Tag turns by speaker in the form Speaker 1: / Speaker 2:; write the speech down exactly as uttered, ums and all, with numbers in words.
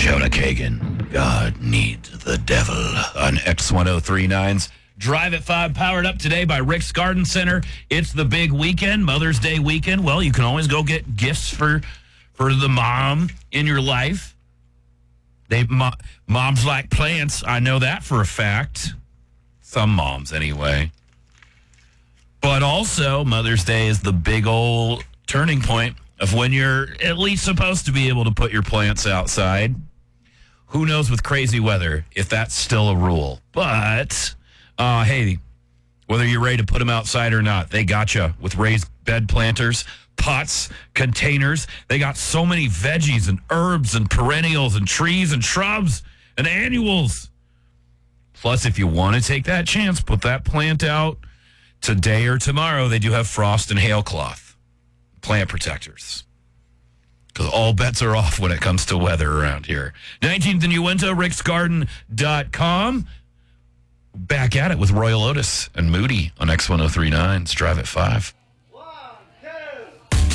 Speaker 1: Jonah Kagan, God needs the devil on X ten thirty-nine's Drive at five, powered up today by Rick's Garden Center. It's the big weekend, Mother's Day weekend. Well, you can always go get gifts for for the mom in your life. They mo- Moms like plants. I know that for a fact. Some moms, anyway. But also, Mother's Day is the big old turning point of when you're at least supposed to be able to put your plants outside. Who knows with crazy weather if that's still a rule. But, uh, hey, whether you're ready to put them outside or not, they got you with raised bed planters, pots, containers. They got so many veggies and herbs and perennials and trees and shrubs and annuals. Plus, if you want to take that chance, put that plant out today or tomorrow. They do have frost and hail cloth plant protectors, because all bets are off when it comes to weather around here. nineteenth and Uinta, ricks garden dot com. Back at it with Royal Otis and Moody on X ten thirty-nine's Drive at five.